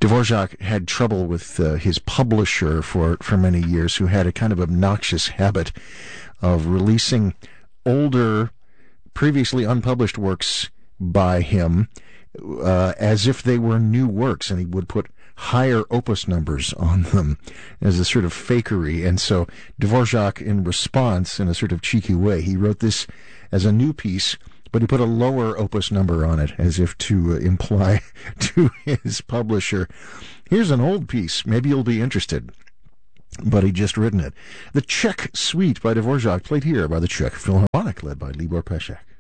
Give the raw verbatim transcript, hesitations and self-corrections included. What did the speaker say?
Dvorak had trouble with uh, his publisher for, for many years, who had a kind of obnoxious habit of releasing older, previously unpublished works by him uh, as if they were new works, and he would put higher opus numbers on them as a sort of fakery. And so Dvorak, in response, in a sort of cheeky way, he wrote this as a new piece, but he put a lower opus number on it, as if to uh, imply to his publisher, here's an old piece, maybe you'll be interested. But he'd just written it. The Czech Suite by Dvorak, played here by the Czech Philharmonic, led by Libor Pesek.